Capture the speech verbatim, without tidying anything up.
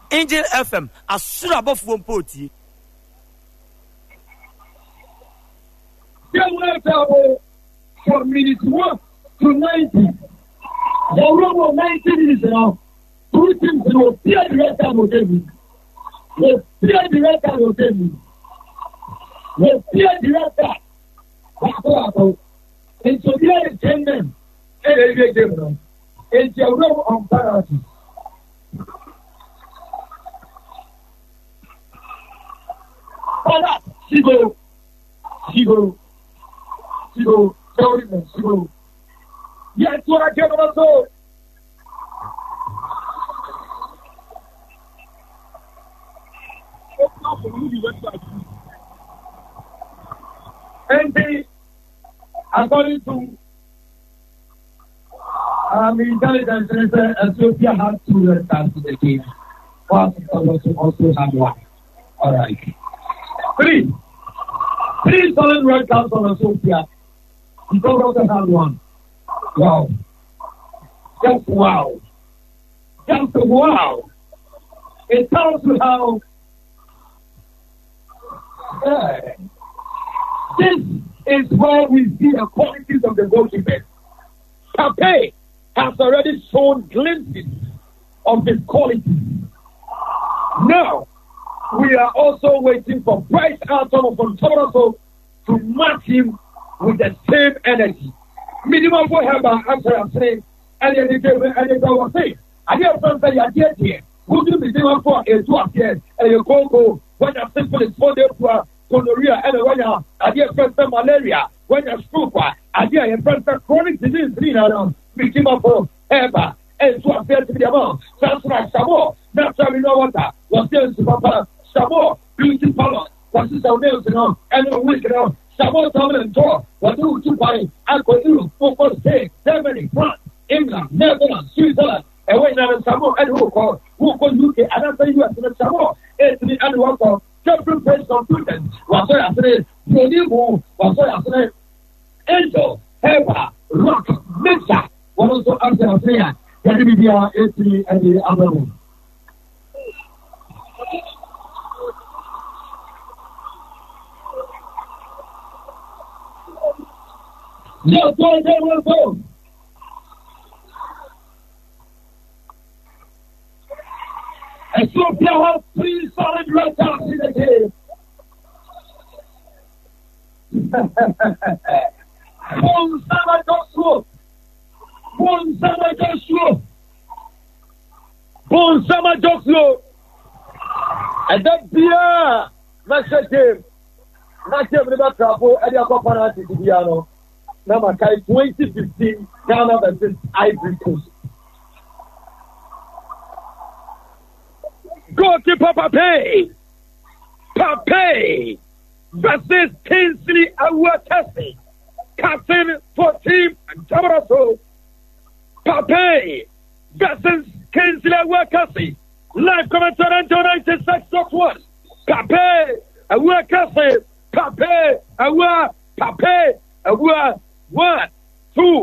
Angel F M asura abofo mpoti. From minute one to ninety. The room of ninety minutes now. Two teams will peer the rest of the game. Will peer the rest of the game. Will peer the rest of the game. And so there is ten men. It's a room of parity. Father, she go. She go. She go. Sorry, man. She go. Yes, what I get on so. And they, according to um, intelligence, Ethiopia has two red cards in the game. One also also have one. All right. Three. Three solid red cards on Ethiopia. Because also have one. Wow. Just wow. Just wow. It tells you how uh, this is where we see the qualities of the goalkeeper. Pape has already shown glimpses of his qualities. Now, we are also waiting for Bryce Anton from Toronto to match him with the same energy. Minimum for him, I'm sorry, I'm saying, and then they will say, I hear from the idea here. Who do the minimum for a two again, and you go when you're simple is for the gonorrhea, and when you're idea from malaria, when you're super, idea in front of chronic disease, three around, minimum for ever, and two affairs to the amount, sounds like Samo, naturally no water, was there to Papa, Samo, beauty power, was this our nails, you know, and a week ago. Samo Thomas Door, what do you buy? Alcohol, Europe, Focus, Spain, Germany, France, England, Netherlands, Switzerland, and when I'm Samo and who call, who call U K, and after U S in Samo, it's the annual call, different place computers, was I say, Prodigo, was I say, Angel, Heva, Rock, Mixer, what also answer I say, can be the eighty and the other one. No, go, go, go. Ethiopia has three solid red cards in the game. One Sama Joshua. One Sama Joshua. One Sama Joshua. And that beer, Master Game. Master Game, Trapo, and your company, Tibiano. Number twenty fifteen, Ghana versus Ivory Coast. Goalkeeper Pape. Pape versus Kingsley Awakasi. Captain for Team Tamaraso. Pape versus Kingsley Awakasi. Live commentary on ninety-six point one. Pape Awakasi. Pape Awa. Pape Awa. One, two.